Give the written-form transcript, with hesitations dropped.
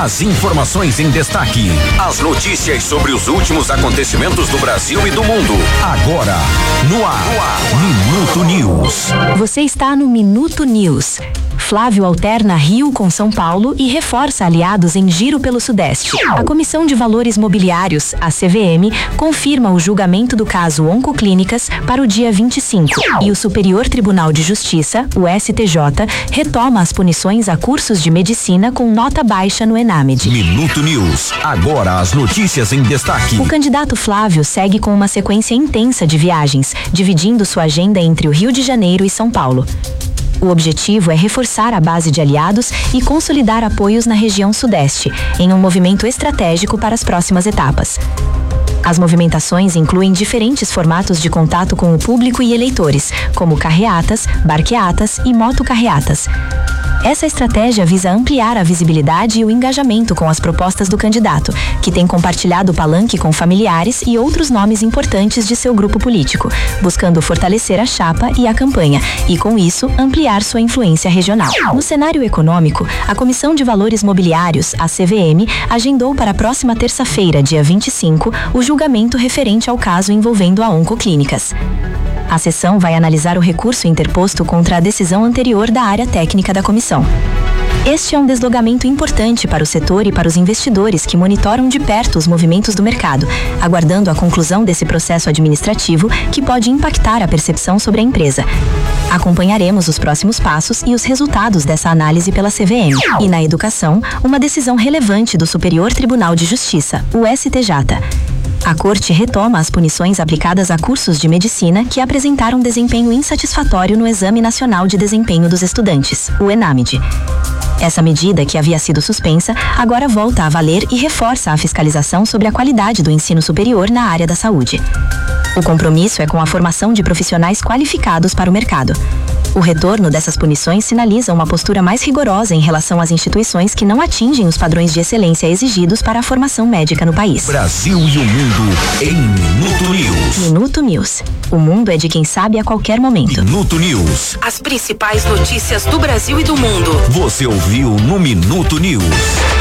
As informações em destaque. As notícias sobre os últimos acontecimentos do Brasil e do mundo. Agora, no ar. Minuto News. Você está no Minuto News. Flávio alterna Rio com São Paulo e reforça aliados em giro pelo Sudeste. A Comissão de Valores Mobiliários, a CVM, confirma o julgamento do caso Oncoclínicas para o dia 25. E o Superior Tribunal de Justiça, o STJ, retoma as punições a cursos de medicina com nota baixa no ENAMED. Minuto News. Agora as notícias em destaque. O candidato Flávio segue com uma sequência intensa de viagens, dividindo sua agenda entre o Rio de Janeiro e São Paulo. O objetivo é reforçar a base de aliados e consolidar apoios na região Sudeste, em um movimento estratégico para as próximas etapas. As movimentações incluem diferentes formatos de contato com o público e eleitores, como carreatas, barqueatas e motocarreatas. Essa estratégia visa ampliar a visibilidade e o engajamento com as propostas do candidato, que tem compartilhado o palanque com familiares e outros nomes importantes de seu grupo político, buscando fortalecer a chapa e a campanha e, com isso, ampliar sua influência regional. No cenário econômico, a Comissão de Valores Mobiliários, a CVM, agendou para a próxima terça-feira, dia 25, o julgamento referente ao caso envolvendo a Oncoclínicas. A sessão vai analisar o recurso interposto contra a decisão anterior da área técnica da comissão. Este é um desdobramento importante para o setor e para os investidores que monitoram de perto os movimentos do mercado, aguardando a conclusão desse processo administrativo que pode impactar a percepção sobre a empresa. Acompanharemos os próximos passos e os resultados dessa análise pela CVM. E na educação, uma decisão relevante do Superior Tribunal de Justiça, o STJ. A Corte retoma as punições aplicadas a cursos de medicina que apresentaram desempenho insatisfatório no Exame Nacional de Desempenho dos Estudantes, o ENAMED. Essa medida, que havia sido suspensa, agora volta a valer e reforça a fiscalização sobre a qualidade do ensino superior na área da saúde. O compromisso é com a formação de profissionais qualificados para o mercado. O retorno dessas punições sinaliza uma postura mais rigorosa em relação às instituições que não atingem os padrões de excelência exigidos para a formação médica no país. Brasil e o mundo em Minuto News. Minuto News. O mundo é de quem sabe a qualquer momento. Minuto News. As principais notícias do Brasil e do mundo. Você ouviu no Minuto News.